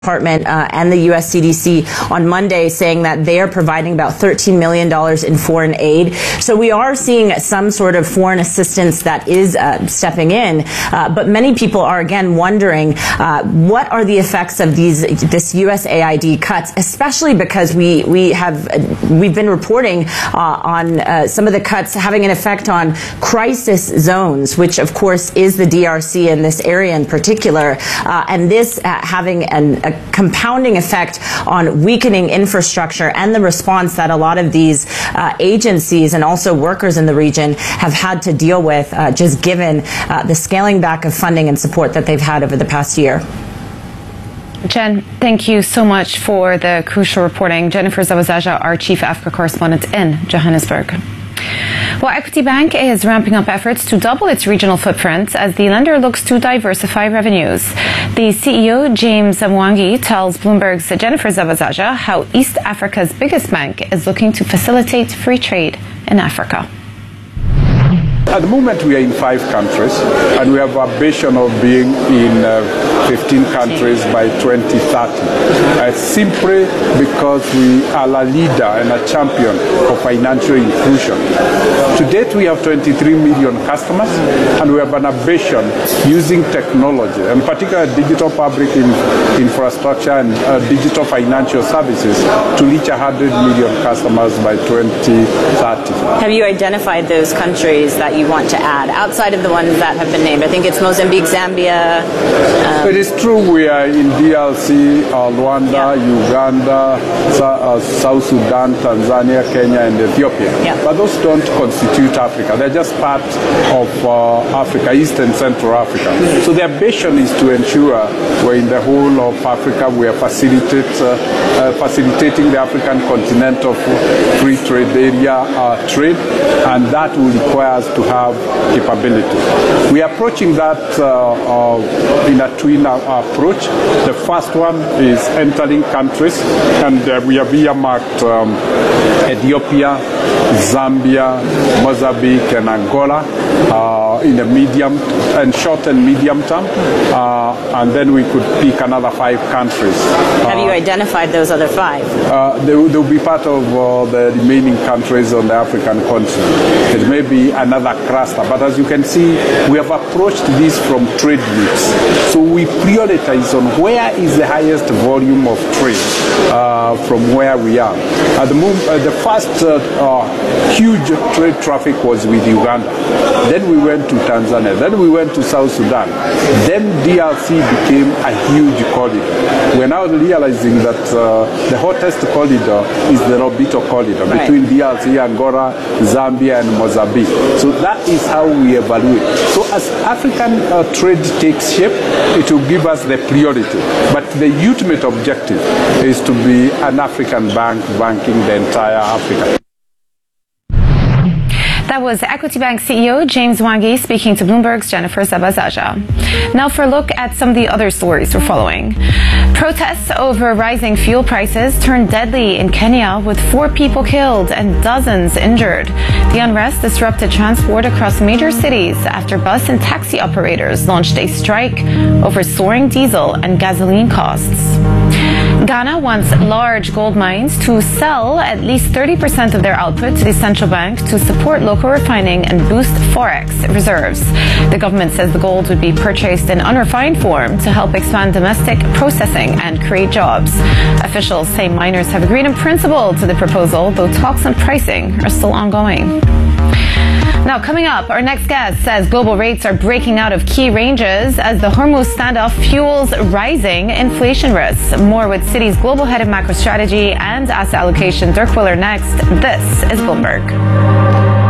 Department and the U.S. CDC on Monday saying that they are providing about $13 million in foreign aid. So we are seeing some sort of foreign assistance that is stepping in. But many people are again wondering what are the effects of this USAID cuts, especially because we've been reporting on some of the cuts having an effect on crisis zones, which of course is the DRC in this area in particular, and this having a compounding effect on weakening infrastructure and the response that a lot of these agencies and also workers in the region have had to deal with, just given the scaling back of funding and support that they've had over the past year. Jen, thank you so much for the crucial reporting. Jennifer Zawazaja, our Chief Africa Correspondent in Johannesburg. Well, Equity Bank is ramping up efforts to double its regional footprint as the lender looks to diversify revenues. The CEO, James Mwangi, tells Bloomberg's Jennifer Zawazaja how East Africa's biggest bank is looking to facilitate free trade in Africa. At the moment, we are in 5 countries, and we have a vision of being in 15 countries by 2030. Simply because we are a leader and a champion of financial inclusion. To date, we have 23 million customers, and we have an ambition using technology, and particularly digital public infrastructure and digital financial services, to reach 100 million customers by 2030. Have you identified those countries that you want to add, outside of the ones that have been named? I think it's Mozambique, Zambia. It is true we are in DRC, Rwanda, Uganda, South Sudan, Tanzania, Kenya, and Ethiopia. But those don't constitute Africa. They're just part of Africa, East and Central Africa. So the ambition is to ensure we're in the whole of Africa. We are facilitating the African continent of free trade area trade, and that will require us to have capability. We are approaching that in a twin approach. The first one is entering countries, and we have earmarked Ethiopia, Zambia, Mozambique, and Angola in the medium and short and medium term, and then we could pick another 5 countries. Have you identified those other 5? They will be part of the remaining countries on the African continent. It may be another cluster, but as you can see, we have approached this from trade routes. So we prioritize on where is the highest volume of trade from where we are. At the moment, the first huge trade traffic was with Uganda. Then we went to Tanzania. Then we went to South Sudan. Then DRC became a huge corridor. We're now realizing that the hottest corridor is the Lobito corridor between DRC, Angola, Zambia, and Mozambique. So that is how we evaluate. So as African trade takes shape, it will give us the priority. But the ultimate objective is to be an African bank banking the entire Africa. That was Equity Bank CEO James Mwangi speaking to Bloomberg's Jennifer Zawazaja. Now for a look at some of the other stories we're following. Protests over rising fuel prices turned deadly in Kenya, with 4 people killed and dozens injured. The unrest disrupted transport across major cities after bus and taxi operators launched a strike over soaring diesel and gasoline costs. Ghana wants large gold mines to sell at least 30% of their output to the central bank to support local refining and boost forex reserves. The government says the gold would be purchased in unrefined form to help expand domestic processing and create jobs. Officials say miners have agreed in principle to the proposal, though talks on pricing are still ongoing. Now, coming up, our next guest says global rates are breaking out of key ranges as the Hormuz standoff fuels rising inflation risks. More with Citi's global head of macro strategy and asset allocation, Dirk Willer, next. This is Bloomberg.